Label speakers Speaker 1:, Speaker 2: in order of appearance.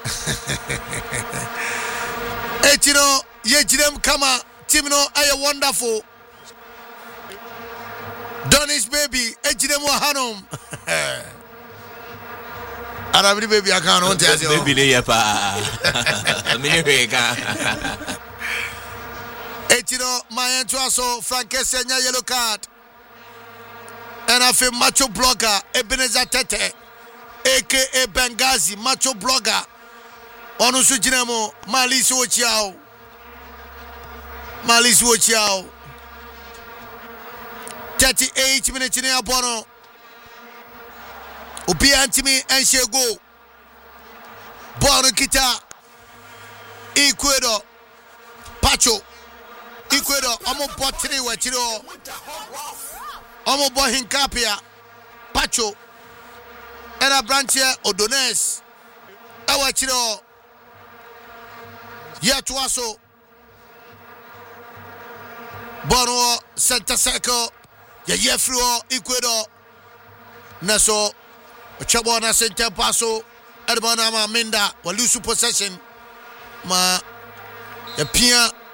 Speaker 1: Etino yejirem kama team no aye wonderful. Donny's baby ejirem wa hanom. Arabri baby aka no ntia se.
Speaker 2: Baby le ya pa. Mini weka.
Speaker 1: Etino mayen to aso Frankesi nya yellow card. And I feel macho blogger Ebenezer Tete aka Benghazi macho blogger. Onu su jinemo Malisi Ochiao 38 minutes in abono Obi antimi enshego Bono kita Ecuador Pacho Ecuador omo botri wachiro omo bo hinkapia Pacho era branchia Odones awachiro Yatuaso Bono center circle Yefruo Ecuador Naso Chabona center paso Edmona Minda Walusu possession Ma Yapia